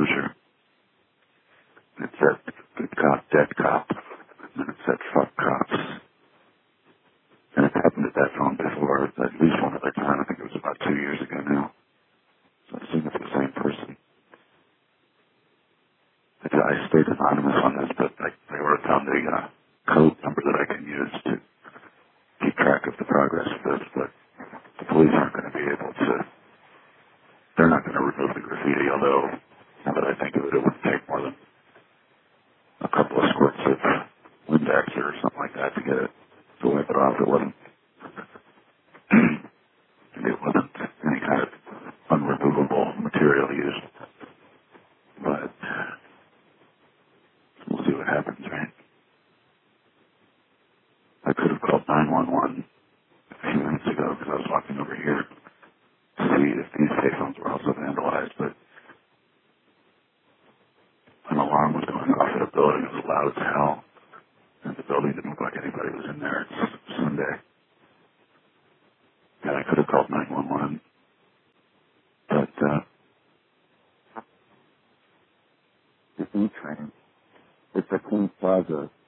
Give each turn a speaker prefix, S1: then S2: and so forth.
S1: disclosure. It said good cop, dead cop, and it said fuck cops. And it happened at that phone before, at least one other time. I think it was about 2 years ago now. So I assume it's the same person. I stayed anonymous on this, but I wrote down the code number that I can use to keep track of the progress of this, but the police aren't going to be able to, they're not going to remove the graffiti, although, now that I think of it, it wouldn't take more than a couple of squirts of Windex or something like that to get it, to wipe it off. It wasn't any kind of unremovable material used, but we'll see what happens, right? I could have called 911 a few minutes ago because I was walking over here to see if these payphones were also vandalized, but an alarm was going off at a building. It was loud as hell, and the building didn't look like anybody was in there. It's Sunday. And I could have called 911, but the E-train, it's at Queens Plaza.